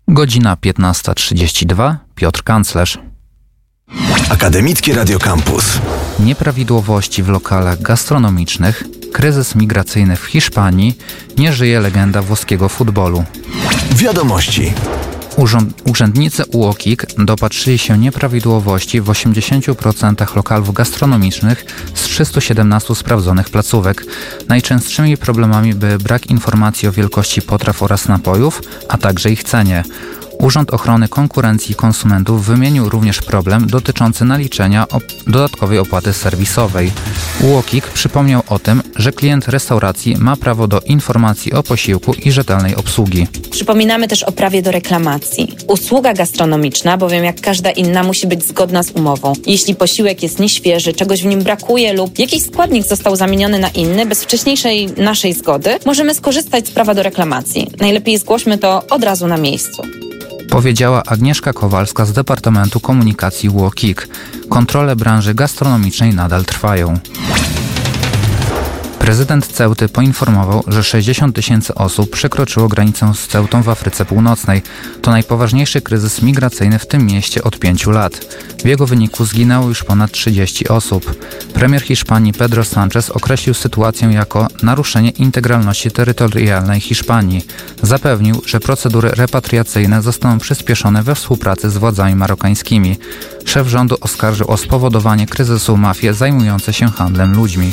Godzina 15:32. Piotr Kanclerz. Akademickie Radio Campus. Nieprawidłowości w lokalach gastronomicznych, kryzys migracyjny w Hiszpanii, nie żyje legenda włoskiego futbolu. Wiadomości. Urzędnicy UOKiK dopatrzyli się nieprawidłowości w 80% lokalów gastronomicznych z 317 sprawdzonych placówek. Najczęstszymi problemami były brak informacji o wielkości potraw oraz napojów, a także ich cenie. Urząd Ochrony Konkurencji i Konsumentów wymienił również problem dotyczący naliczenia dodatkowej opłaty serwisowej. UOKiK przypomniał o tym, że klient restauracji ma prawo do informacji o posiłku i rzetelnej obsługi. Przypominamy też o prawie do reklamacji. Usługa gastronomiczna, bowiem jak każda inna, musi być zgodna z umową. Jeśli posiłek jest nieświeży, czegoś w nim brakuje lub jakiś składnik został zamieniony na inny bez wcześniejszej naszej zgody, możemy skorzystać z prawa do reklamacji. Najlepiej zgłośmy to od razu na miejscu. Powiedziała Agnieszka Kowalska z Departamentu Komunikacji UOKiK. Kontrole branży gastronomicznej nadal trwają. Prezydent Ceuty poinformował, że 60 000 osób przekroczyło granicę z Ceutą w Afryce Północnej. To najpoważniejszy kryzys migracyjny w tym mieście od 5 lat. W jego wyniku zginęło już ponad 30 osób. Premier Hiszpanii Pedro Sánchez określił sytuację jako naruszenie integralności terytorialnej Hiszpanii. Zapewnił, że procedury repatriacyjne zostaną przyspieszone we współpracy z władzami marokańskimi. Szef rządu oskarżył o spowodowanie kryzysu mafie zajmujące się handlem ludźmi.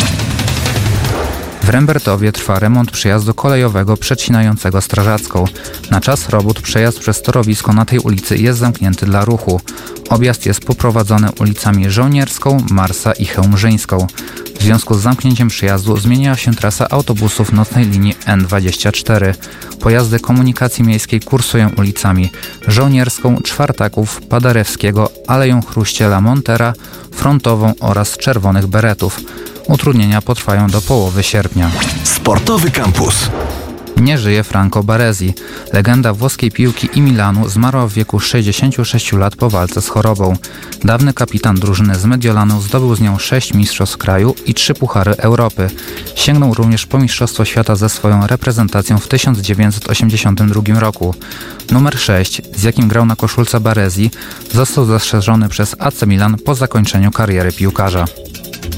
W Rembertowie trwa remont przejazdu kolejowego przecinającego Strażacką. Na czas robót przejazd przez torowisko na tej ulicy jest zamknięty dla ruchu. Objazd jest poprowadzony ulicami Żołnierską, Marsa i Chełmżyńską. W związku z zamknięciem przejazdu zmieniła się trasa autobusów nocnej linii N24. Pojazdy komunikacji miejskiej kursują ulicami Żołnierską, Czwartaków, Paderewskiego, Aleją Chruściela Montera, Frontową oraz Czerwonych Beretów. Utrudnienia potrwają do połowy sierpnia. Sportowy Campus. Nie żyje Franco Baresi. Legenda włoskiej piłki i Milanu zmarła w wieku 66 lat po walce z chorobą. Dawny kapitan drużyny z Mediolanu zdobył z nią 6 mistrzostw kraju i 3 puchary Europy. Sięgnął również po mistrzostwo świata ze swoją reprezentacją w 1982 roku. Numer 6, z jakim grał na koszulce Baresi, został zastrzeżony przez AC Milan po zakończeniu kariery piłkarza.